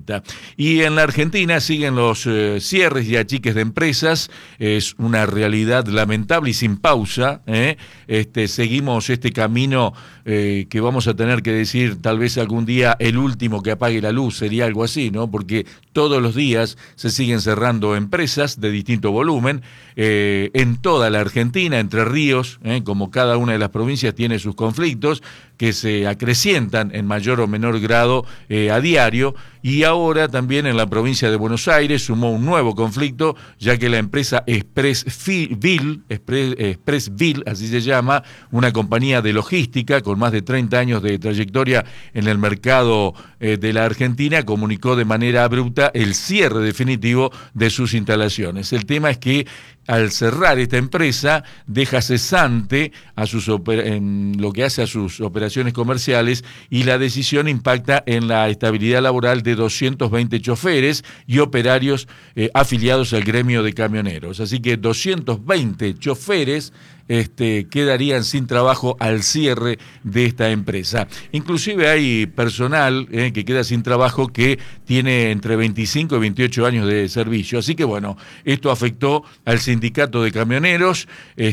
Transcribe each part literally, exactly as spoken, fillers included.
Chacarita. Y en la Argentina siguen los eh, cierres y achiques de empresas, es una realidad lamentable y sin pausa, ¿eh? Este, seguimos este camino eh, que vamos a tener que decir tal vez algún día el último que apague la luz, sería algo así, ¿no? Porque todos los días se siguen cerrando empresas de distinto volumen, eh, en toda la Argentina, Entre Ríos, ¿eh? Como cada una de las provincias tiene sus conflictos, que se acrecientan en mayor o menor grado eh, a diario, y ahora también en la provincia de Buenos Aires sumó un nuevo conflicto, ya que la empresa Expressville, Express, Expressville, así se llama, una compañía de logística con más de treinta años de trayectoria en el mercado eh, de la Argentina, comunicó de manera abrupta el cierre definitivo de sus instalaciones. El tema es que al cerrar esta empresa deja cesante a sus en lo que hace a sus operaciones comerciales, y la decisión impacta en la estabilidad laboral de doscientos veinte choferes y operarios eh, afiliados al gremio de camioneros. Así que doscientos veinte choferes Este, quedarían sin trabajo al cierre de esta empresa. Inclusive hay personal eh, que queda sin trabajo que tiene entre veinticinco y veintiocho años de servicio. Así que bueno, esto afectó al sindicato de camioneros,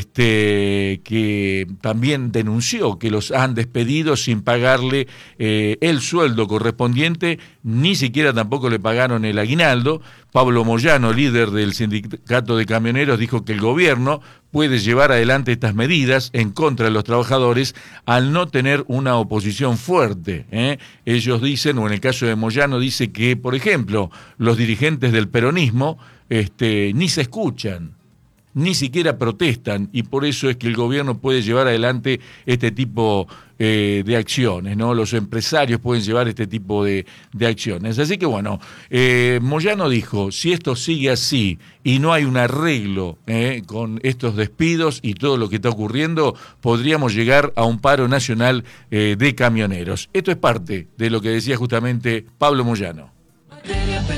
este, que también denunció que los han despedido sin pagarle eh, el sueldo correspondiente, ni siquiera tampoco le pagaron el aguinaldo. Pablo Moyano, líder del sindicato de camioneros, dijo que el gobierno puede llevar adelante estas medidas en contra de los trabajadores al no tener una oposición fuerte, ¿eh? Ellos dicen, o en el caso de Moyano, dice que, por ejemplo, los dirigentes del peronismo este, ni se escuchan, ni siquiera protestan, y por eso es que el gobierno puede llevar adelante este tipo eh, de acciones, ¿no? Los empresarios pueden llevar este tipo de, de acciones. Así que bueno, eh, Moyano dijo, si esto sigue así y no hay un arreglo eh, con estos despidos y todo lo que está ocurriendo, podríamos llegar a un paro nacional eh, de camioneros. Esto es parte de lo que decía justamente Pablo Moyano.